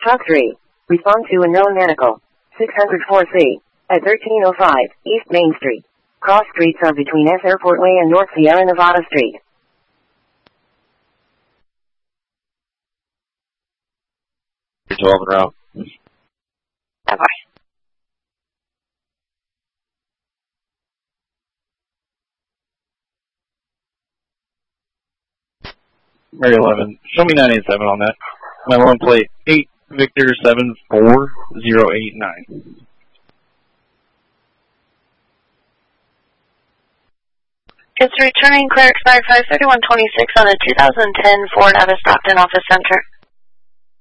Talk 3. Respond to unknown manacle. 604C. At 1305 East Main Street. Cross streets are between S Airport Way and North Sierra Nevada Street. You're 12 en route. Bye-bye. Mary 11. Show me 987 on that. My loan plate 8 Victor 74089. It's returning clear expired 53126 on a 2010 Ford out of Stockton Office Center.